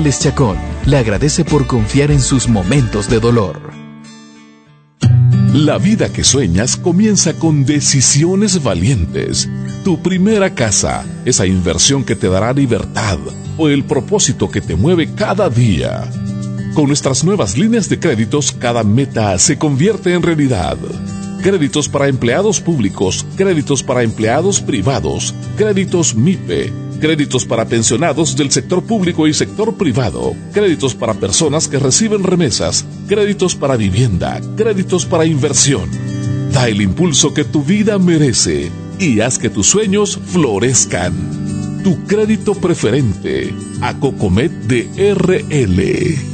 Muebles Chacón le agradece por confiar en sus momentos de dolor. La vida que sueñas comienza con decisiones valientes. Tu primera casa, esa inversión que te dará libertad o el propósito que te mueve cada día. Con nuestras nuevas líneas de créditos, cada meta se convierte en realidad. Créditos para empleados públicos, créditos para empleados privados, créditos MIPE, créditos para pensionados del sector público y sector privado, créditos para personas que reciben remesas, créditos para vivienda, créditos para inversión. Da el impulso que tu vida merece y haz que tus sueños florezcan. Tu crédito preferente, Acocomet de RL.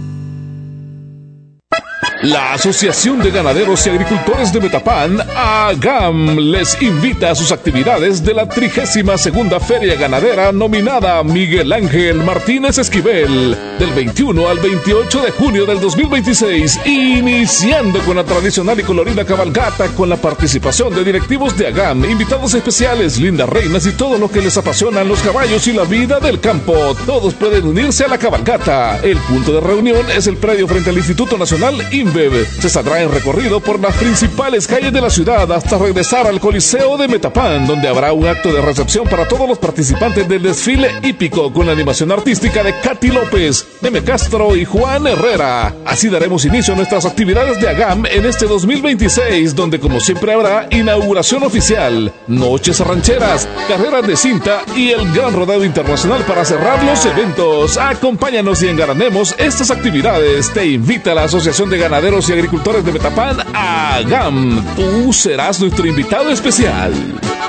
La Asociación de Ganaderos y Agricultores de Metapán, AGAM, les invita a sus actividades de la 32ª Feria Ganadera nominada Miguel Ángel Martínez Esquivel, del 21 al 28 de junio del 2026, iniciando con la tradicional y colorida cabalgata con la participación de directivos de AGAM, invitados especiales, lindas reinas y todo lo que les apasionan los caballos y la vida del campo. Todos pueden unirse a la cabalgata. El punto de reunión es el predio frente al Instituto Nacional INVEB. Se saldrá en recorrido por las principales calles de la ciudad hasta regresar al Coliseo de Metapán, donde habrá un acto de recepción para todos los participantes del desfile hípico con la animación artística de Katy López, Neme Castro y Juan Herrera. Así daremos inicio a nuestras actividades de AGAM en este 2026, donde como siempre habrá inauguración oficial, noches rancheras, carreras de cinta y el gran rodeo internacional para cerrar los eventos. Acompáñanos y engalanemos estas actividades. Te invita a la Asociación de Ganaderos y Agricultores de Metapán, AGAM. Tú serás nuestro invitado especial.